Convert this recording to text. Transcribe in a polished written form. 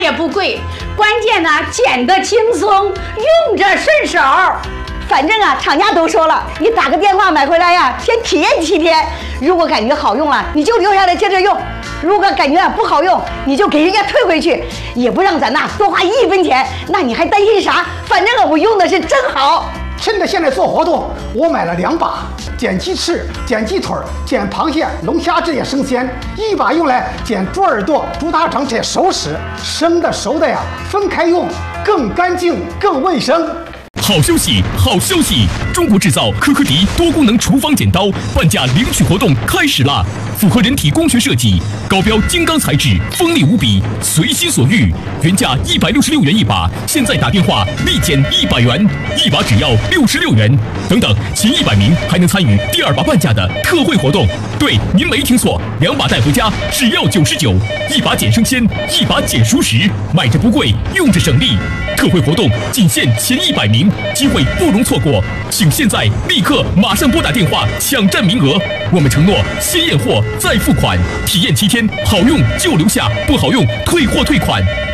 也不贵，关键呢捡得轻松，用着顺手。 反正啊，厂家都说了，你打个电话买回来呀，先体验7天。如果感觉好用了，你就留下来接着用；如果感觉不好用，你就给人家退回去，也不让咱呐多花1分钱。那你还担心啥？反正我用的是真好。 趁着现在做活动，我买了2把，剪鸡翅、剪鸡腿、剪螃蟹、龙虾这些生鲜；1把用来剪猪耳朵、猪大肠这些熟食，生的熟的呀分开用，更干净、更卫生。 好消息，好消息！中国制造科科迪多功能厨房剪刀半价领取活动开始啦！符合人体工学设计，高标金刚材质，锋利无比，随心所欲。原价166元1把，现在打电话立减100元，1把只要66元。等等，前100名还能参与第2把半价的特惠活动。对，您没听错，2把带回家只要99，1把减生鲜，1把减熟食，买着不贵，用着省力。特惠活动仅限前100名，机会不容错过，请现在立刻马上拨打电话抢占名额。我们承诺先验货再付款，体验7天，好用就留下，不好用退货退款。